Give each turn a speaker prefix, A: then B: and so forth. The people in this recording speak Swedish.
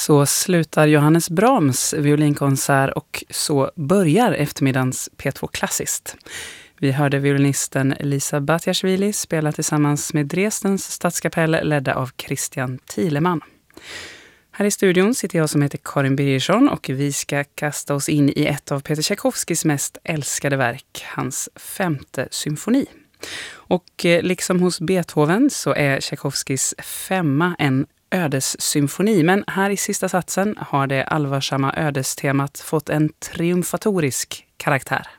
A: Så slutar Johannes Brahms violinkonsert och så börjar eftermiddagens P2 Klassiskt. Vi hörde violinisten Lisa Batiashvili spela tillsammans med Dresdens stadskapell ledda av Christian Thielemann. Här i studion sitter jag som heter Karin Birgersson och vi ska kasta oss in i ett av Peter Tchaikovskys mest älskade verk, hans 5:e symfoni. Och liksom hos Beethoven så är Tchaikovskys 5:a en ödessymfoni, men här i sista satsen har det allvarsamma ödestemat fått en triumfatorisk karaktär.